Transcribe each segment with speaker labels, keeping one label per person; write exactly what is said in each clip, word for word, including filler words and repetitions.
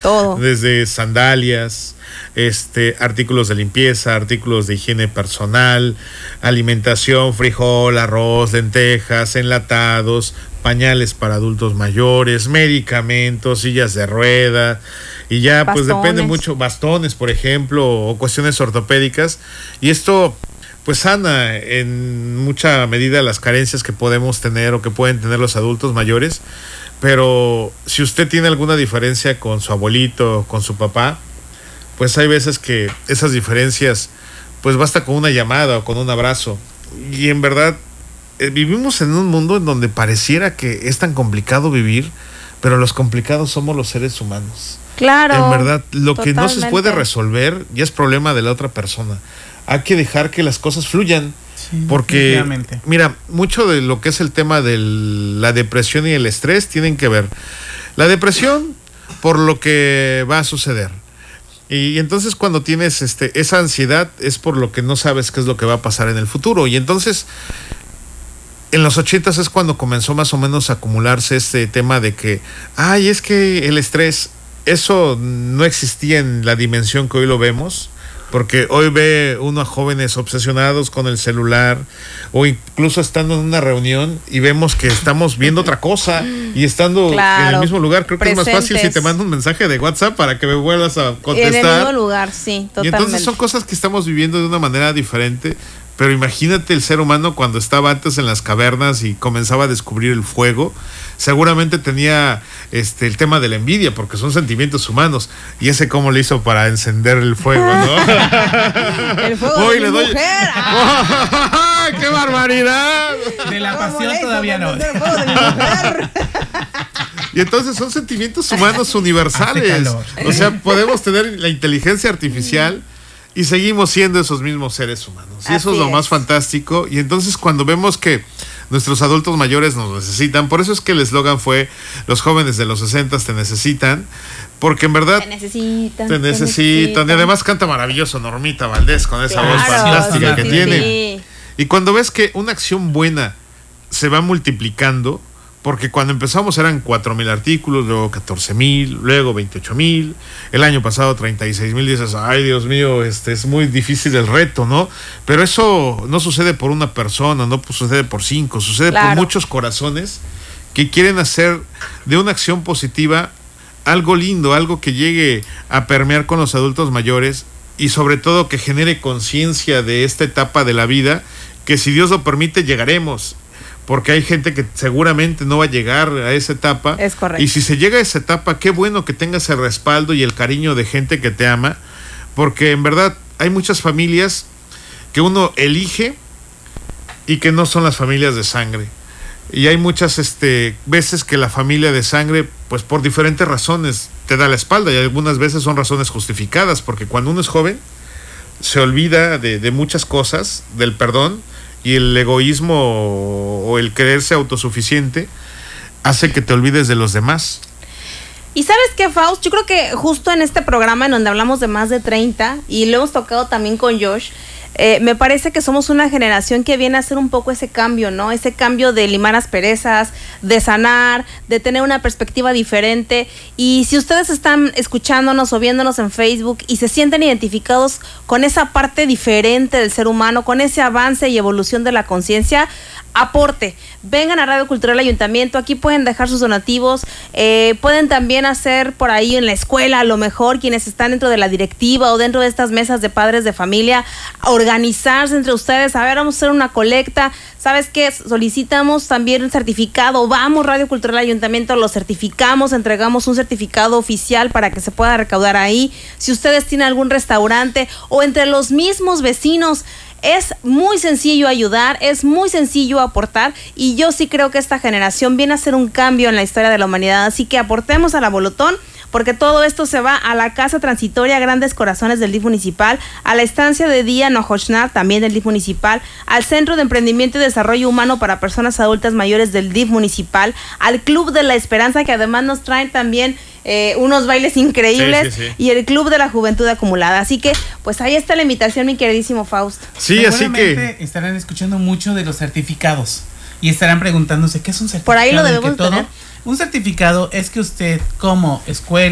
Speaker 1: todo.
Speaker 2: Desde sandalias, este, artículos de limpieza, artículos de higiene personal, alimentación, frijol, arroz, lentejas, enlatados, pañales para adultos mayores, medicamentos, sillas de rueda, y ya bastones. Pues depende mucho, bastones, por ejemplo, o cuestiones ortopédicas, y esto pues sana en mucha medida las carencias que podemos tener o que pueden tener los adultos mayores. Pero si usted tiene alguna diferencia con su abuelito, con su papá, pues hay veces que esas diferencias, pues basta con una llamada o con un abrazo. Y en verdad, eh, vivimos en un mundo en donde pareciera que es tan complicado vivir, pero los complicados somos los seres humanos.
Speaker 1: Claro.
Speaker 2: En verdad, lo
Speaker 1: totalmente.
Speaker 2: Que no se puede resolver ya es problema de la otra persona. Hay que dejar que las cosas fluyan. Sí, porque, mira, mucho de lo que es el tema de la depresión y el estrés tienen que ver. La depresión por lo que va a suceder. Y entonces cuando tienes este, esa ansiedad es por lo que no sabes qué es lo que va a pasar en el futuro. Y entonces, en los ochentas es cuando comenzó más o menos a acumularse este tema de que, ay, es que el estrés, eso no existía en la dimensión que hoy lo vemos. Porque hoy ve uno a jóvenes obsesionados con el celular o incluso estando en una reunión y vemos que estamos viendo otra cosa y estando claro, en el mismo lugar. Creo presentes. Que es más fácil si te mando un mensaje de WhatsApp para que me vuelvas a contestar.
Speaker 1: En el mismo lugar, sí, totalmente.
Speaker 2: Y entonces son cosas que estamos viviendo de una manera diferente. Pero imagínate el ser humano cuando estaba antes en las cavernas y comenzaba a descubrir el fuego. Seguramente tenía este el tema de la envidia, porque son sentimientos humanos. Y ese cómo le hizo para encender el fuego, ¿no?
Speaker 1: El fuego Hoy de le doy... mujer.
Speaker 2: ¡Ah! ¡Qué barbaridad!
Speaker 3: De la pasión todavía no.
Speaker 2: Y entonces son sentimientos humanos universales. O sea, podemos tener la inteligencia artificial y seguimos siendo esos mismos seres humanos. Y Así eso es lo es. más fantástico. Y entonces cuando vemos que nuestros adultos mayores nos necesitan, por eso es que el eslogan fue: los jóvenes de los sesentas te necesitan, porque en verdad
Speaker 1: te necesitan,
Speaker 2: te necesitan. Te necesitan. Y además canta maravilloso Normita Valdés con esa claro, voz fantástica sí, que sí, tiene. Sí. Y cuando ves que una acción buena se va multiplicando, porque cuando empezamos eran cuatro mil artículos, luego catorce mil, luego veintiocho mil, el año pasado treinta y seis mil, dices, ay Dios mío, este es muy difícil el reto, ¿no? Pero eso no sucede por una persona, no sucede por cinco, sucede claro. por muchos corazones que quieren hacer de una acción positiva algo lindo, algo que llegue a permear con los adultos mayores y sobre todo que genere conciencia de esta etapa de la vida, que si Dios lo permite llegaremos. Porque hay gente que seguramente no va a llegar a esa etapa.
Speaker 1: Es correcto.
Speaker 2: Y si se llega a esa etapa, qué bueno que tengas el respaldo y el cariño de gente que te ama. Porque en verdad hay muchas familias que uno elige y que no son las familias de sangre. Y hay muchas este, veces que la familia de sangre, pues por diferentes razones, te da la espalda. Y algunas veces son razones justificadas. Porque cuando uno es joven, se olvida de, de muchas cosas, del perdón. Y el egoísmo o el creerse autosuficiente hace que te olvides de los demás.
Speaker 1: Y ¿sabes qué, Faust? Yo creo que justo en este programa en donde hablamos de más de treinta, y lo hemos tocado también con Josh, eh, me parece que somos una generación que viene a hacer un poco ese cambio, ¿no? Ese cambio de limar asperezas, de sanar, de tener una perspectiva diferente. Y si ustedes están escuchándonos o viéndonos en Facebook y se sienten identificados con esa parte diferente del ser humano, con ese avance y evolución de la conciencia, aporte, vengan a Radio Cultural Ayuntamiento, aquí pueden dejar sus donativos, eh, pueden también hacer por ahí en la escuela, a lo mejor quienes están dentro de la directiva o dentro de estas mesas de padres de familia, organizarse entre ustedes, a ver, vamos a hacer una colecta, ¿sabes qué? Solicitamos también un certificado, vamos Radio Cultural Ayuntamiento, lo certificamos, entregamos un certificado oficial para que se pueda recaudar ahí. Si ustedes tienen algún restaurante o entre los mismos vecinos, es muy sencillo ayudar, es muy sencillo aportar, y yo sí creo que esta generación viene a hacer un cambio en la historia de la humanidad, así que aportemos a la Bolotón, porque todo esto se va a la Casa Transitoria Grandes Corazones del D I F municipal, a la estancia de día Nojochná, también del D I F municipal, al Centro de Emprendimiento y Desarrollo Humano para Personas Adultas Mayores del D I F municipal, al Club de la Esperanza, que además nos traen también Eh, unos bailes increíbles, sí, sí, sí. y el Club de la Juventud Acumulada. Así que, pues ahí está la invitación, mi queridísimo Faust.
Speaker 3: Sí, así que estarán escuchando mucho de los certificados y estarán preguntándose qué es un certificado.
Speaker 1: Por ahí lo debemos
Speaker 3: todo.
Speaker 1: tener.
Speaker 3: Un certificado es que usted, como escuela,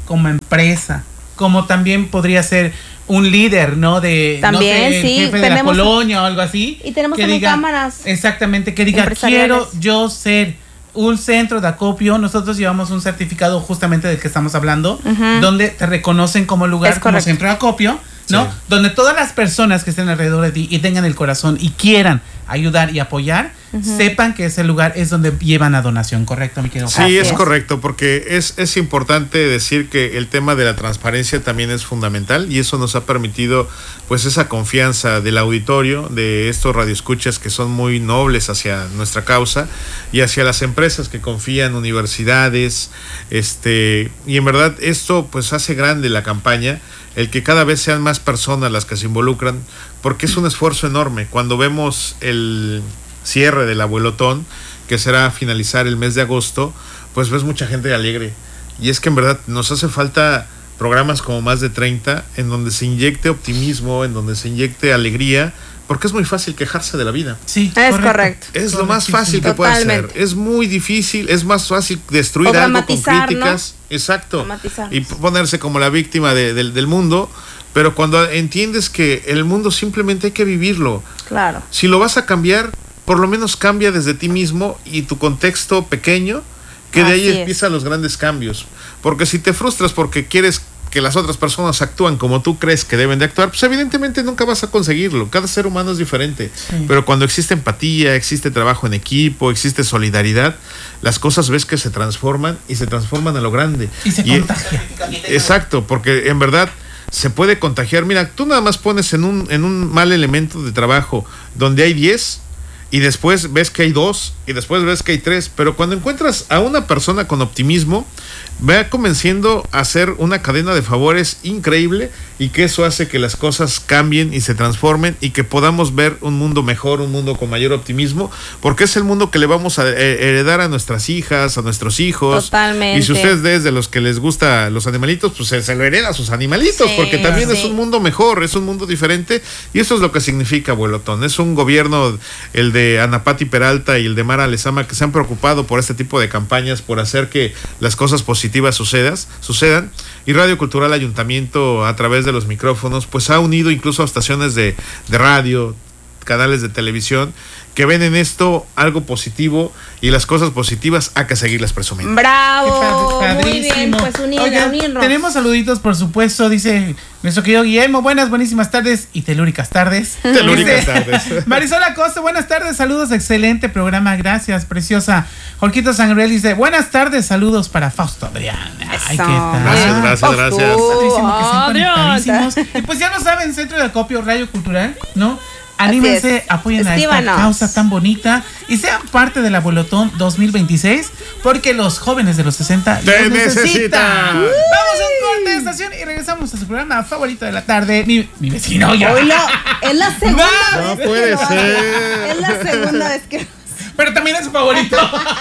Speaker 3: como empresa, como también podría ser un líder, ¿no? De
Speaker 1: también,
Speaker 3: no sé,
Speaker 1: sí,
Speaker 3: jefe de la colonia o algo así.
Speaker 1: Y tenemos
Speaker 3: que
Speaker 1: también
Speaker 3: diga,
Speaker 1: cámaras.
Speaker 3: Exactamente, que diga, quiero yo ser un centro de acopio. Nosotros llevamos un certificado justamente del que estamos hablando, uh-huh. donde te reconocen como lugar, como centro de acopio, ¿no? Sí. Donde todas las personas que estén alrededor de ti y tengan el corazón y quieran ayudar y apoyar, uh-huh. sepan que ese lugar es donde llevan a donación, ¿correcto, mi querido?
Speaker 2: Sí, Así es, es correcto, porque es, es importante decir que el tema de la transparencia también es fundamental y eso nos ha permitido pues esa confianza del auditorio, de estos radioescuchas que son muy nobles hacia nuestra causa y hacia las empresas que confían, universidades, este, y en verdad esto pues hace grande la campaña, el que cada vez sean más personas las que se involucran, porque es un esfuerzo enorme. Cuando vemos el cierre del Abuelotón, que será a finalizar el mes de agosto, pues ves mucha gente alegre. Y es que en verdad nos hace falta programas como Más de treinta, en donde se inyecte optimismo, en donde se inyecte alegría, porque es muy fácil quejarse de la vida.
Speaker 3: Sí,
Speaker 1: es correcto. correcto.
Speaker 2: Es lo más fácil que puede ser. Es muy difícil, es más fácil destruir algo con críticas. ¿No? Exacto. Y ponerse como la víctima de, de, del mundo. Pero cuando entiendes que el mundo simplemente hay que vivirlo.
Speaker 1: Claro.
Speaker 2: Si lo vas a cambiar, por lo menos cambia desde ti mismo y tu contexto pequeño, que de ahí Así empiezan es. los grandes cambios. Porque si te frustras porque quieres que las otras personas actúan como tú crees que deben de actuar, pues evidentemente nunca vas a conseguirlo. Cada ser humano es diferente. Sí. Pero cuando existe empatía, existe trabajo en equipo, existe solidaridad, las cosas ves que se transforman y se transforman a lo grande.
Speaker 3: Y se y contagia.
Speaker 2: Exacto, porque en verdad se puede contagiar. Mira, tú nada más pones en un, en un mal elemento de trabajo donde hay diez y después ves que hay dos y después ves que hay tres, pero cuando encuentras a una persona con optimismo, va convenciendo a hacer una cadena de favores increíble y que eso hace que las cosas cambien y se transformen y que podamos ver un mundo mejor, un mundo con mayor optimismo, porque es el mundo que le vamos a heredar a nuestras hijas, a nuestros hijos.
Speaker 1: Totalmente.
Speaker 2: Y si ustedes es de los que les gusta los animalitos, pues se, se lo hereda a sus animalitos, sí, porque también sí. es un mundo mejor, es un mundo diferente y eso es lo que significa Abuelotón. Es un gobierno, el de Ana Pati Peralta y el de Mara Lezama, que se han preocupado por este tipo de campañas, por hacer que las cosas positivas sucedas, sucedan, y Radio Cultural Ayuntamiento a través de los micrófonos pues ha unido incluso a estaciones de, de radio, canales de televisión que ven en esto algo positivo y las cosas positivas hay que seguirlas presumiendo.
Speaker 1: ¡Bravo! Muy bien, pues unir,
Speaker 3: Oigan,
Speaker 1: unirnos.
Speaker 3: Tenemos saluditos, por supuesto, dice nuestro querido Guillermo, buenas, buenísimas tardes y telúricas tardes.
Speaker 2: Telúricas tardes.
Speaker 3: Marisol Acosta, buenas tardes, saludos, excelente programa, gracias, preciosa. Jorquito Sangrel dice, buenas tardes, saludos para Fausto Adrián. Ay,
Speaker 1: Eso.
Speaker 3: qué tal.
Speaker 2: Gracias, gracias, gracias.
Speaker 3: Padrísimo que estén conectadísimos. Y pues ya lo saben, Centro de Acopio Radio Cultural, ¿no? Anímense, apoyen
Speaker 1: Estíbanos.
Speaker 3: a esta causa tan bonita y sean parte del Abuelotón dos mil veintiséis, porque los jóvenes de los sesenta
Speaker 2: te
Speaker 3: los necesitan.
Speaker 2: necesitan.
Speaker 3: Vamos a un corte de estación y regresamos a su programa favorito de la tarde. Mi, mi vecino ya.
Speaker 1: Oilo, es la segunda
Speaker 2: No
Speaker 1: vez
Speaker 2: puede
Speaker 1: que lo hago.
Speaker 2: ser.
Speaker 1: Es la segunda vez que
Speaker 3: Pero también es su favorito.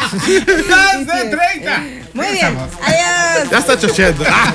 Speaker 3: Más de treinta.
Speaker 1: Muy bien. Adiós.
Speaker 2: Ya está chocheando. Ah.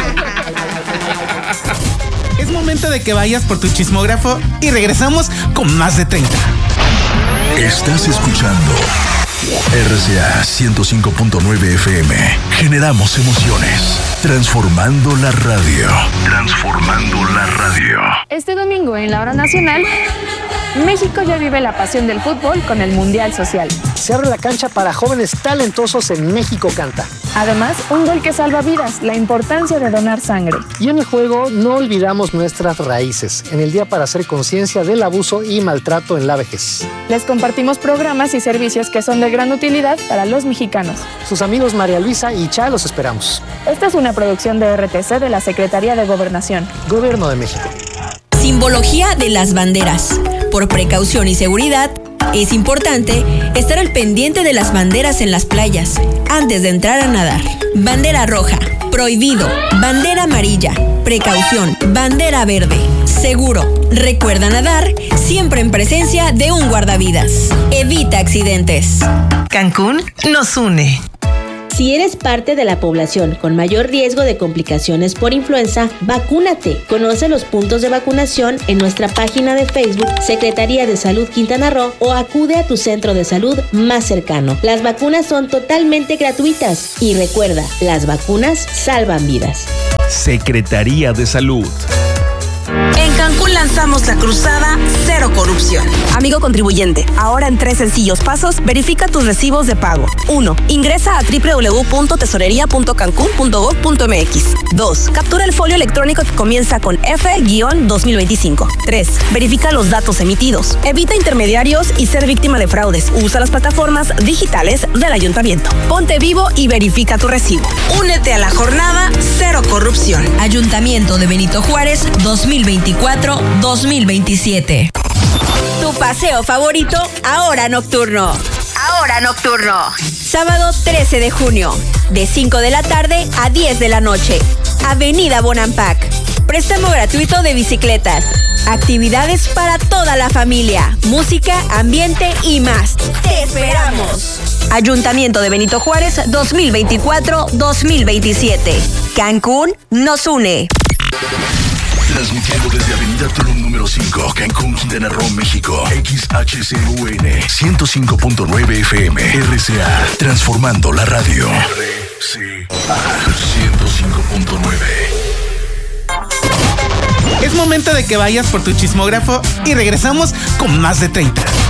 Speaker 3: Es momento de que vayas por tu chismógrafo y regresamos con Más de treinta.
Speaker 4: Estás escuchando R C A ciento cinco punto nueve F M. Generamos emociones. Transformando la radio. Transformando la radio.
Speaker 5: Este domingo en la hora nacional, México ya vive la pasión del fútbol con el Mundial Social.
Speaker 6: Se abre la cancha para jóvenes talentosos en México Canta.
Speaker 5: Además, un gol que salva vidas, la importancia de donar sangre.
Speaker 6: Y en el juego no olvidamos nuestras raíces, en el día para hacer conciencia del abuso y maltrato en la vejez.
Speaker 5: Les compartimos programas y servicios que son de gran utilidad para los mexicanos.
Speaker 6: Sus amigos María Luisa y Cha los esperamos.
Speaker 5: Esta es una producción de R T C de la Secretaría de Gobernación.
Speaker 6: Gobierno de México.
Speaker 7: Simbología de las banderas. Por precaución y seguridad, es importante estar al pendiente de las banderas en las playas antes de entrar a nadar. Bandera roja, prohibido. Bandera amarilla, precaución. Bandera verde, seguro. Recuerda nadar siempre en presencia de un guardavidas. Evita accidentes.
Speaker 8: Cancún nos une. Si eres parte de la población con mayor riesgo de complicaciones por influenza, vacúnate. Conoce los puntos de vacunación en nuestra página de Facebook Secretaría de Salud Quintana Roo o acude a tu centro de salud más cercano. Las vacunas son totalmente gratuitas y recuerda, las vacunas salvan vidas.
Speaker 4: Secretaría de Salud.
Speaker 9: En Cancún lanzamos la cruzada Cero Corrupción. Amigo contribuyente, ahora en tres sencillos pasos, verifica tus recibos de pago. uno. Ingresa a doble u doble u doble u punto tesorería punto cancún punto gob punto eme equis. dos. Captura el folio electrónico que comienza con F dos mil veinticinco. tres. Verifica los datos emitidos. Evita intermediarios y ser víctima de fraudes. Usa las plataformas digitales del ayuntamiento. Ponte vivo y verifica tu recibo. Únete a la jornada Cero Corrupción.
Speaker 7: Ayuntamiento de Benito Juárez dos mil veinticuatro dos mil veintisiete. Tu paseo favorito ahora nocturno. Ahora nocturno. Sábado trece de junio, de cinco de la tarde a diez de la noche. Avenida Bonampak. Préstamo gratuito de bicicletas. Actividades para toda la familia. Música, ambiente y más. ¡Te esperamos! Ayuntamiento de Benito Juárez dos mil veinticuatro dos mil veintisiete. Cancún nos une.
Speaker 4: Transmitiendo desde Avenida Tulum número cinco, Cancún, Quintana Roo, México. X H C U N ciento cinco punto nueve F M. R C A. Transformando la radio. R C A ciento cinco punto nueve.
Speaker 3: Es momento de que vayas por tu chismógrafo y regresamos con más de treinta.